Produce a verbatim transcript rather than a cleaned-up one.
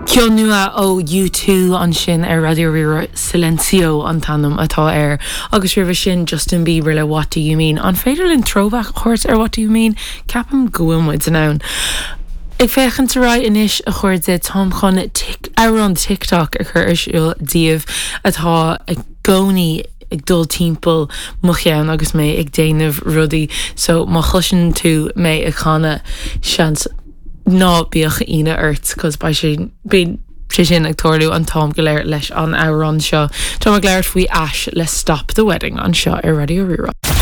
Ceol nua ó U two an sin ar Radio Rira Silencio an tanam atá air agus rih sin Justin Bieber le What Do You Mean an féidir in throwback chóirt ar What Do You Mean ceapam gofuilmuid an ann. Ag féchan sa rá inis a chuir de Tom chun tic ar an TikTok a chur isisiúil díobh atá ag gcónaí ag dul timpeall mo cheann agus mé ag déanamh rudaí so má chuiseann tú mé ag chana seans ná bíoch ina airt cos ba sin bí sé sin ag toirliú an Tom go léir leis an áran seo. Tá ag léir faoi as le Stop the Wedding an seo ar Radio Rira.